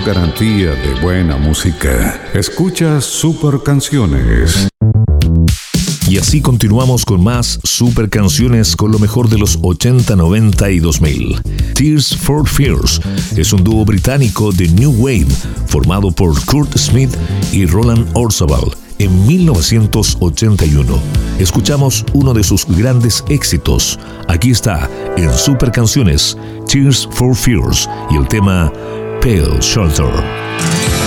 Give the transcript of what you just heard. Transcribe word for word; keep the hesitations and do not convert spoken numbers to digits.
es garantía de buena música. Escucha Super Canciones. Y así continuamos con más Super Canciones con lo mejor de los ochenta, noventa y dos mil. Tears for Fears es un dúo británico de New Wave formado por Kurt Smith y Roland Orzabal en mil novecientos ochenta y uno. Escuchamos uno de sus grandes éxitos. Aquí está en Super Canciones Tears for Fears y el tema Pale Shelter.